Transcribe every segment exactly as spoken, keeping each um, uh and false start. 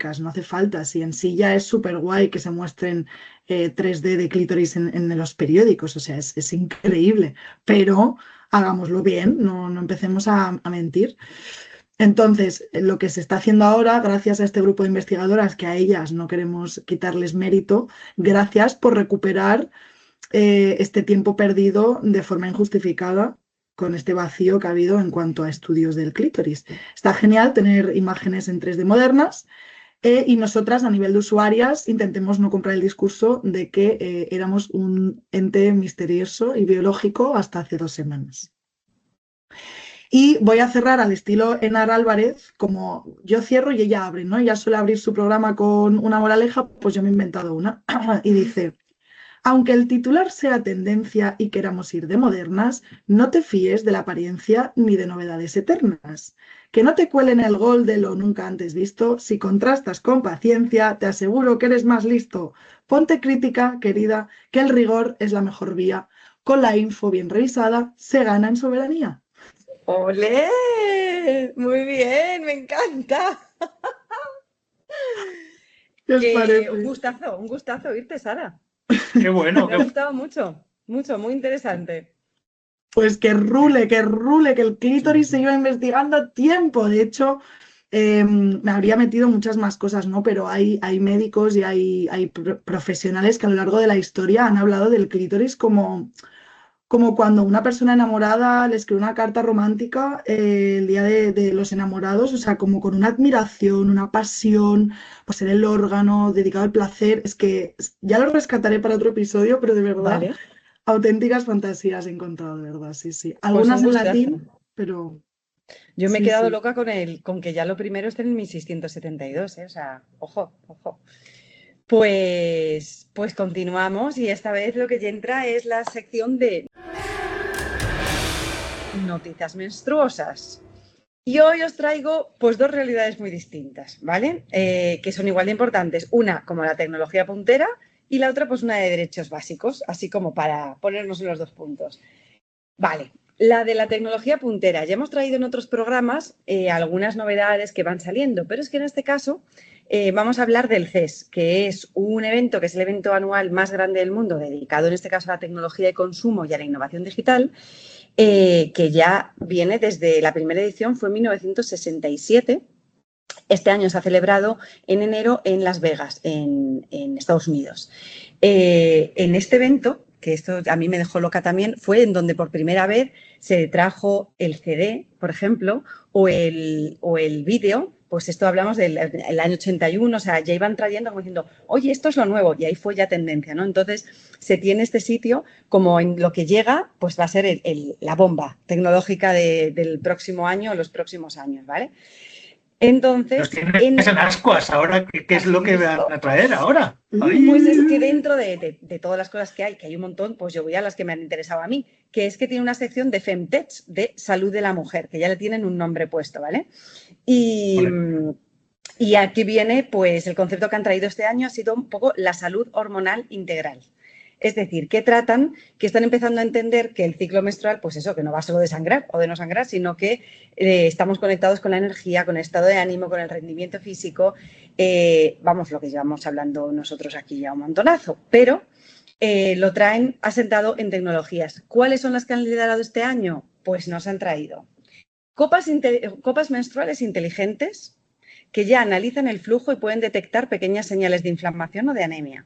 gráficas, no hace falta. Si en sí ya es súper guay que se muestren eh, tres D de clítoris en, en los periódicos, o sea, es, es increíble, pero hagámoslo bien, no, no empecemos a, a mentir. Entonces, lo que se está haciendo ahora, gracias a este grupo de investigadoras, que a ellas no queremos quitarles mérito, gracias por recuperar eh, este tiempo perdido de forma injustificada con este vacío que ha habido en cuanto a estudios del clítoris. Está genial tener imágenes en tres D modernas eh, y nosotras a nivel de usuarias intentemos no comprar el discurso de que eh, éramos un ente misterioso y biológico hasta hace dos semanas. Y voy a cerrar al estilo Enar Álvarez, como yo cierro y ella abre, ¿no? Ella suele abrir su programa con una moraleja, pues yo me he inventado una. Y dice, aunque el titular sea tendencia y queramos ir de modernas, no te fíes de la apariencia ni de novedades eternas. Que no te cuelen el gol de lo nunca antes visto. Si contrastas con paciencia, te aseguro que eres más listo. Ponte crítica, querida, que el rigor es la mejor vía. Con la info bien revisada, se gana en soberanía. ¡Olé! Muy bien, me encanta. ¿Qué os Que parece? un gustazo, un gustazo oírte, Sara. Qué bueno. Me ha Qué... gustado mucho, mucho, muy interesante. Pues que rule, que rule, que el clítoris se iba investigando a tiempo. De hecho, eh, me habría metido muchas más cosas, ¿no? Pero hay, hay médicos y hay, hay pro- profesionales que a lo largo de la historia han hablado del clítoris como, como cuando una persona enamorada le escribe una carta romántica eh, el día de, de los enamorados, o sea, como con una admiración, una pasión, pues era el órgano dedicado al placer. Es que ya lo rescataré para otro episodio, pero de verdad, Vale, auténticas fantasías he encontrado, de verdad, sí, sí. pues un Algunas en gustazo. latín, pero Yo me he sí, quedado sí. loca con el, con que ya lo primero está en mil seiscientos setenta y dos, ¿eh? O sea, ojo, ojo. Pues, pues continuamos y esta vez lo que ya entra es la sección de noticias menstruosas. Y hoy os traigo pues dos realidades muy distintas, ¿vale? Eh, que son igual de importantes. Una como la tecnología puntera y la otra pues una de derechos básicos, así como para ponernos en los dos puntos. Vale, la de la tecnología puntera. Ya hemos traído en otros programas eh, algunas novedades que van saliendo, pero es que en este caso eh, vamos a hablar del C E S, que es un evento, que es el evento anual más grande del mundo, dedicado en este caso a la tecnología de consumo y a la innovación digital, eh, que ya viene desde la primera edición, fue en mil novecientos sesenta y siete. Este año se ha celebrado en enero en Las Vegas, en, en Estados Unidos. Eh, en este evento, que esto a mí me dejó loca también, fue en donde por primera vez se trajo el C D, por ejemplo, o el, o el vídeo. Pues esto hablamos del el año ochenta y uno, o sea, ya iban trayendo como diciendo, oye, esto es lo nuevo, y ahí fue ya tendencia, ¿no? Entonces, se tiene este sitio como en lo que llega, pues va a ser el, el, la bomba tecnológica de, del próximo año o los próximos años, ¿vale? Nos Entonces, tienes en, en ascuas ahora. ¿Qué, qué es ¿has lo que van visto? a traer ahora? Pues es que ¡Ay! dentro de, de, de, todas las cosas que hay, que hay un montón, pues yo voy a las que me han interesado a mí, que es que tiene una sección de Femtech, de salud de la mujer, que ya le tienen un nombre puesto, ¿vale? Y, y aquí viene, pues el concepto que han traído este año ha sido un poco la salud hormonal integral. Es decir, que tratan, que están empezando a entender que el ciclo menstrual, pues eso, que no va solo de sangrar o de no sangrar, sino que eh, estamos conectados con la energía, con el estado de ánimo, con el rendimiento físico. Eh, vamos, lo que llevamos hablando nosotros aquí ya un montonazo, pero eh, lo traen asentado en tecnologías. ¿Cuáles son las que han liderado este año? Pues nos han traído copas, copas menstruales inteligentes que ya analizan el flujo y pueden detectar pequeñas señales de inflamación o de anemia.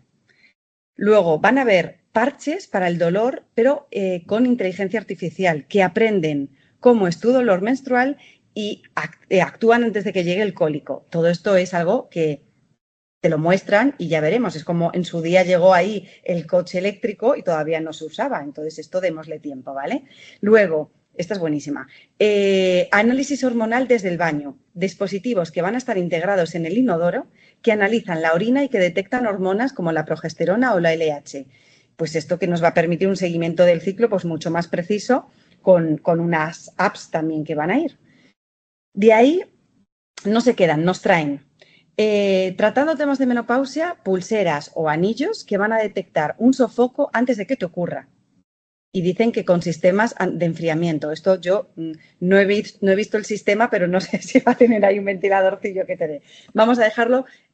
Luego van a haber parches para el dolor, pero eh, con inteligencia artificial, que aprenden cómo es tu dolor menstrual y actúan antes de que llegue el cólico. Todo esto es algo que te lo muestran y ya veremos. Es como en su día llegó ahí el coche eléctrico y todavía no se usaba. Entonces esto démosle tiempo, ¿vale? Luego, esta es buenísima. Eh, análisis hormonal desde el baño. Dispositivos que van a estar integrados en el inodoro que analizan la orina y que detectan hormonas como la progesterona o la L H. Pues esto que nos va a permitir un seguimiento del ciclo pues mucho más preciso con, con unas apps también que van a ir. De ahí no se quedan, nos traen eh, tratando temas de menopausia, pulseras o anillos que van a detectar un sofoco antes de que te ocurra. y dicen que con sistemas de enfriamiento. Esto yo no he, visto, no he visto el sistema, pero no sé si va a tener ahí un ventiladorcillo que te dé. Vamos a dejarlo